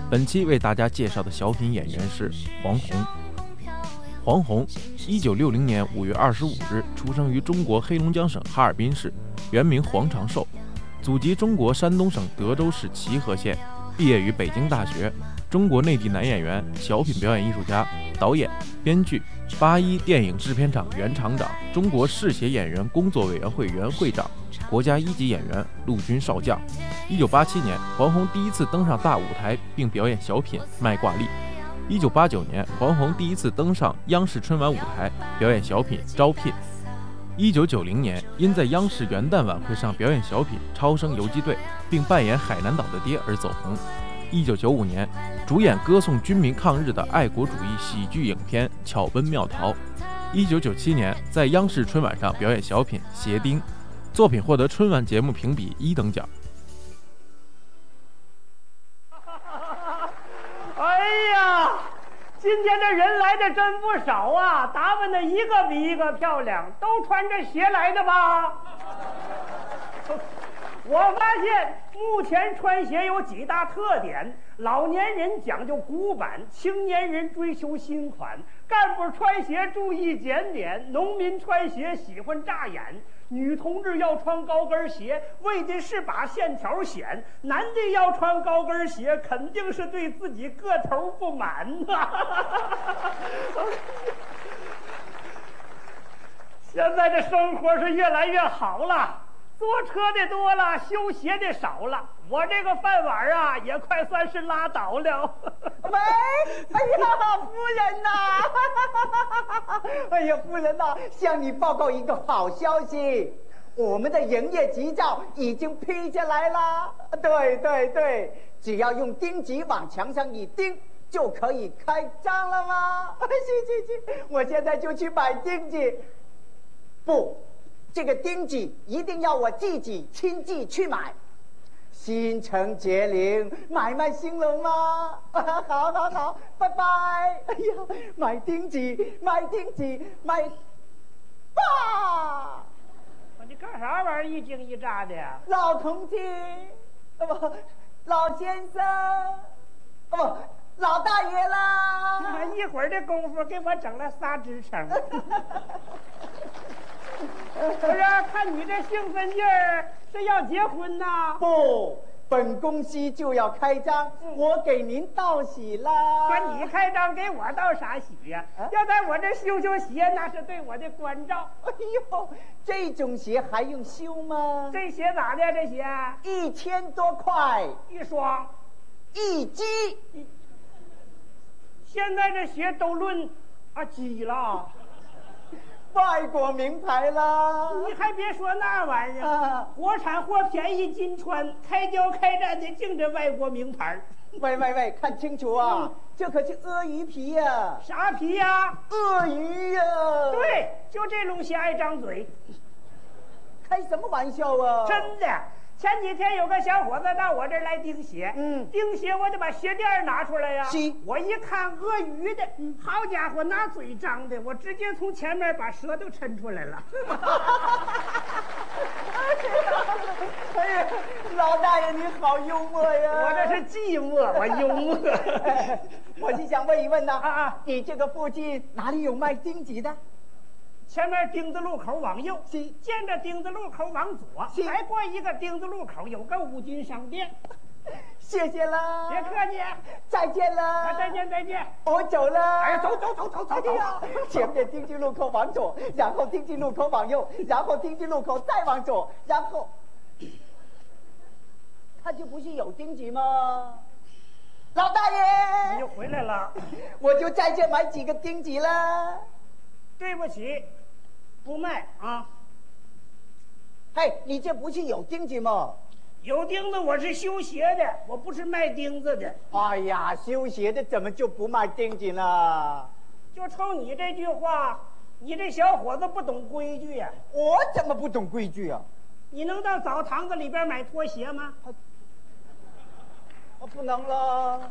本期为大家介绍的小品演员是黄宏。黄宏，1960年5月25日出生于中国黑龙江省哈尔滨市，原名黄长寿，祖籍中国山东省德州市齐河县，毕业于北京大学，中国内地男演员、小品表演艺术家、导演、编剧，81电影制片厂原厂长，中国嗜血演员工作委员会原会长，国家1级演员，陆军少将。1987年，黄宏第一次登上大舞台，并表演小品《卖挂历》。1989年，黄宏第一次登上央视春晚舞台，表演小品《招聘》。1990年，因在央视元旦晚会上表演小品《超生游击队》，并扮演海南岛的爹而走红。1995年，主演歌颂军民抗日的爱国主义喜剧影片《巧奔妙逃》。1997年，在央视春晚上表演小品《鞋钉》，作品获得春晚节目评比1等奖。 哎呀，今天这人来的真不少啊，打扮的一个比一个漂亮，都穿着鞋来的吧？我发现目前穿鞋有几大特点：老年人讲究古板，青年人追求新款，干部穿鞋注意检点，农民穿鞋喜欢扎眼，女同志要穿高跟鞋，为的是把线条显；男的要穿高跟鞋，肯定是对自己个头不满呐。现在这生活是越来越好了。坐车的多了，修鞋的少了。我这个饭碗啊，也快算是拉倒了。 喂，哎呀，夫人呐！哎呀，夫人呐，向你报告一个好消息，我们的营业执照已经批下来了。对，只要用钉子往墙上一钉，就可以开张了吗？行，我现在就去买钉子。不。这个钉子一定要我自己亲自去买，心诚则灵，买卖兴隆吗？好，拜拜。哎呀，买钉子，买吧！ 你干啥玩意儿一惊一乍的呀？ 老同志，不，老先生，不，老大爷啦！ 一会儿的功夫给我整了仨职称。不是，看你这兴奋劲儿，是要结婚呐？ 不，本公司就要开张，我给您道喜啦。 说你开张给我道啥喜呀？要在我这修鞋，那是对我的关照。 哎呦，这种鞋还用修吗？ 这鞋咋的？这鞋 1000多块一双 ，1只。 现在这鞋都论几了。 外国名牌啦！ 你还别说那玩意儿，国产货便宜金穿，开胶开战的净这外国名牌。 喂，看清楚啊，这可是鳄鱼皮呀！ 啥皮呀？ 鳄鱼呀！ 对，就这东西爱张嘴。 开什么玩笑啊？ 真的。前几天有个小伙子到我这儿来钉鞋，钉鞋我得把鞋垫拿出来呀。我一看鳄鱼的，好家伙，拿嘴张的，我直接从前面把舌头抻出来了。 哎呀，老大爷你好幽默呀！ 我这是寂寞，我幽默。 我是想问一问呐，你这个附近哪里有卖钉子的？ 前面丁字路口往右，见着丁字路口往左，再过一个丁字路口有个五金商店。 谢谢了， 别客气， 再见了， 再见， 我走了。 哎呀，走！ 前面丁字路口往左，然后丁字路口往右，然后丁字路口再往左，然后，他就不是有钉子吗？老大爷， 你又回来了， 我就在这买几个钉子了。 对不起，不卖啊！ 嘿，你这不是有钉子吗？ 有钉子，我是修鞋的，我不是卖钉子的。 哎呀，修鞋的怎么就不卖钉子呢？ 就冲你这句话，你这小伙子不懂规矩呀！ 我怎么不懂规矩啊？ 你能到澡堂子里边买拖鞋吗？ 我不能了。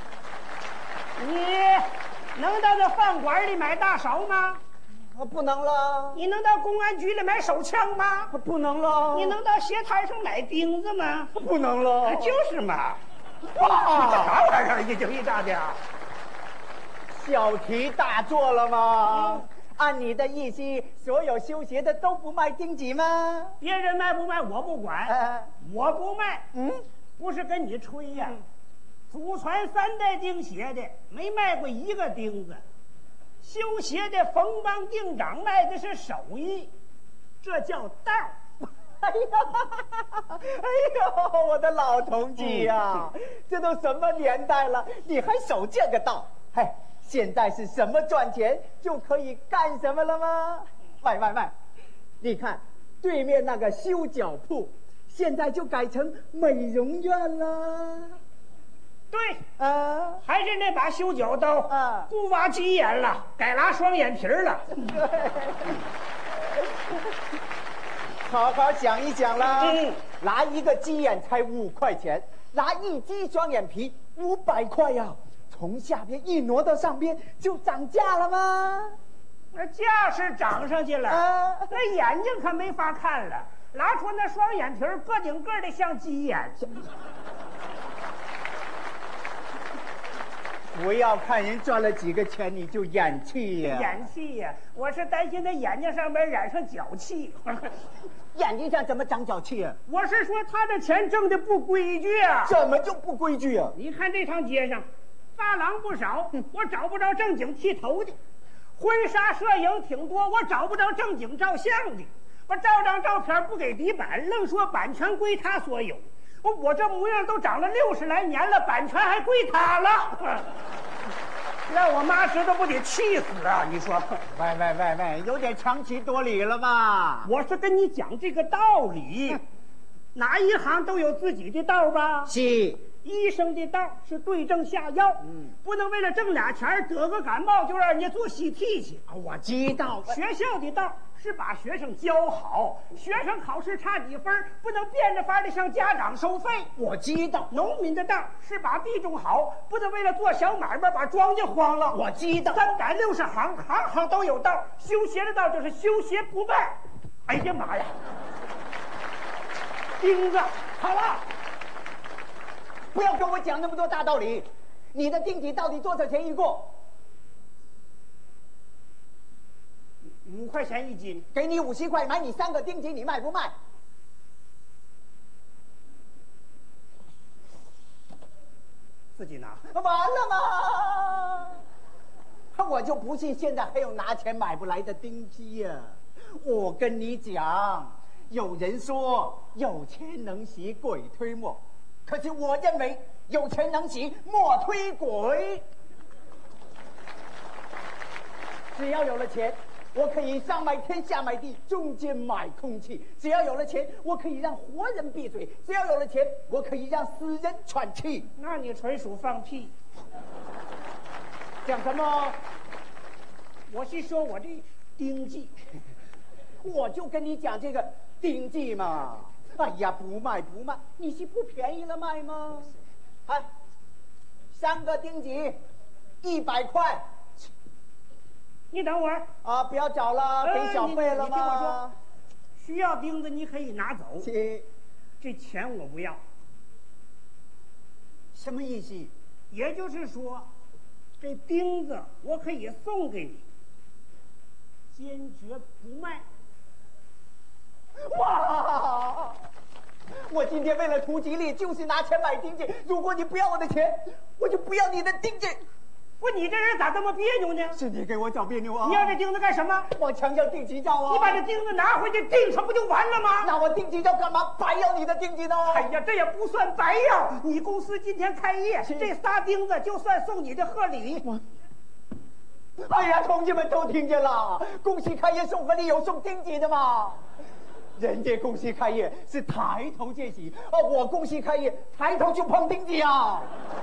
你能到那饭馆里买大勺吗？ 不能了。 你能到公安局里买手枪吗？ 不能了。 你能到鞋摊上买钉子吗？ 不能了。 就是嘛。 哇，啥玩意儿？一惊一乍的。 小题大做了吗？按你的意思，所有修鞋的都不卖钉子吗？ 别人卖不卖我不管，我不卖。不是跟你吹呀，祖传3代钉鞋的没卖过一个钉子。修鞋的冯帮定长卖的是手艺，这叫道。 哎呦，我的老同志呀，这都什么年代了，你还守这个道？嘿，现在是什么赚钱就可以干什么了吗？喂，你看对面那个修脚铺，现在就改成美容院了。 对，还是那把修脚刀，不挖鸡眼了，改拉双眼皮了。 好好想一想啦，拿一个鸡眼才5块钱，拿1鸡双眼皮500块呀，从下边一挪到上边就涨价了吗？ 那价是涨上去了，那眼睛可没法看了，拿出那双眼皮个顶个的像鸡眼。 不要看人赚了几个钱你就演气呀！ 演气呀！我是担心他眼睛上面染上脚气。 眼睛上怎么长脚气啊？ 我是说他的钱挣的不规矩啊！ 怎么就不规矩啊？ 你看这趟街上，发廊不少，我找不着正经剃头的；婚纱摄影挺多，我找不着正经照相的。我照张照片不给底板，愣说版权归他所有。我这模样都长了60来年了，版权还归他了，让我妈知道不得气死啊！你说， 喂，有点长期多理了吧？ 我是跟你讲这个道理，哪一行都有自己的道吧？ 是。 医生的道是对症下药，不能为了挣俩钱得个感冒就让人家做习题去。 我知道。 学校的道是把学生教好，学生考试差几分不能变着法的向家长收费。 我知道。 农民的道是把地种好，不能为了做小买卖把庄稼荒了。 我知道。 360行，行行都有道。修鞋的道就是修鞋不卖。哎呀妈呀！钉子好了。 不要跟我讲那么多大道理，你的钉子到底多少钱一个 ？5块钱1斤， 给你50块买你3个钉子，你卖不卖？ 自己拿。 完了吗？我就不信现在还有拿钱买不来的钉子呀！我跟你讲，有人说有钱能使鬼推磨。可是我认为有钱能使磨推鬼。只要有了钱，我可以上买天下买地，中间买空气；只要有了钱，我可以让活人闭嘴；只要有了钱，我可以让死人喘气。 那你纯属放屁！ 讲什么？ 我是说我这钉记， 我就跟你讲这个钉记嘛。哎呀，不卖，你是不便宜了卖吗？哎，3个钉子，100块。 你等会儿啊，不要找了，给小费了吗？ 你听我说，需要钉子你可以拿走， 这钱我不要。 什么意思？ 也就是说，这钉子我可以送给你，坚决不卖。 哇！我今天为了图吉利，就是拿钱买钉子。如果你不要我的钱，我就不要你的钉子。 不，你这人咋这么别扭呢？ 是你给我找别扭啊！ 你要这钉子干什么？ 我强要定期照啊！ 你把这钉子拿回去钉上不就完了吗？ 那我定期照干嘛？白要你的钉子呢？ 哎呀，这也不算白要。你公司今天开业，这仨钉子就算送你的贺礼。 哎呀，同志们都听见了，恭喜开业送贺礼有送钉子的嘛？人家恭喜开业是抬头见喜，我恭喜开业抬头就碰钉子啊！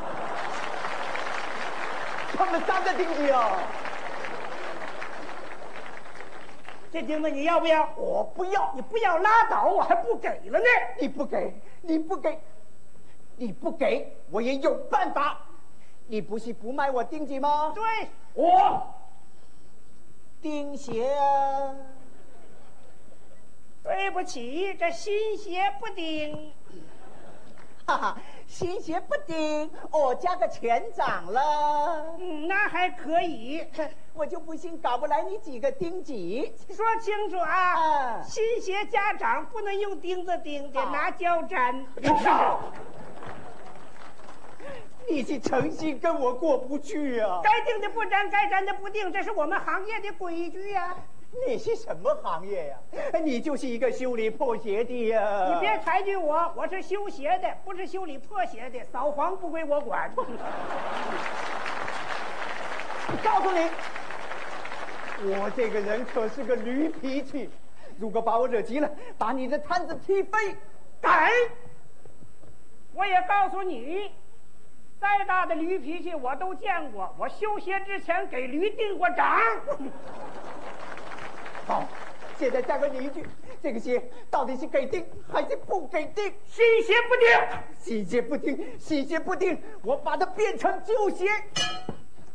碰了3个钉子啊！ 这钉子你要不要？ 我不要。 你不要拉倒，我还不给了呢。 你不给，我也有办法。你不是不卖我钉子吗？ 对， 我钉鞋啊。 对不起，这新鞋不钉。 哈哈， 新鞋不钉，我加个钱掌了。 那还可以。 我就不信搞不来你几个钉几。 说清楚啊！ 嗯新鞋加掌不能用钉子钉，得拿胶粘。 你是诚心跟我过不去啊？ 该钉的不粘，该粘的不钉，这是我们行业的规矩呀。 你是什么行业呀？你就是一个修理破鞋的呀！ 你别抬举我，我是修鞋的，不是修理破鞋的。扫黄不归我管。 告诉你，我这个人可是个驴脾气，如果把我惹急了，把你的摊子踢飞。 敢！我也告诉你，再大的驴脾气我都见过。我修鞋之前给驴钉过掌。 好，现在再问你一句，这个鞋到底是给钉还是不给钉？ 新鞋不钉， 新鞋不钉，新鞋不钉，我把它变成旧鞋。